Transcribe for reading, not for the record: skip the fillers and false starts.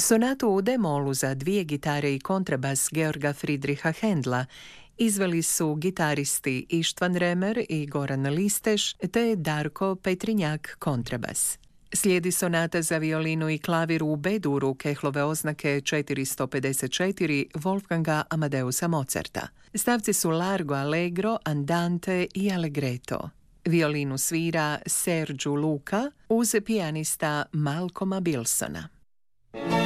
Sonatu u D-molu za 2 gitare i kontrabas Georga Friedricha Händla izveli su gitaristi Ištvan Remer i Goran Listeš te Darko Petrinjak kontrabas. Slijedi sonata za violinu i klavir u B-duru Kehlove oznake 454 Wolfganga Amadeusa Mozarta. Stavci su Largo Allegro, Andante i Allegretto. Violinu svira Sergiu Luca uz pijanista Malcolma Bilsona.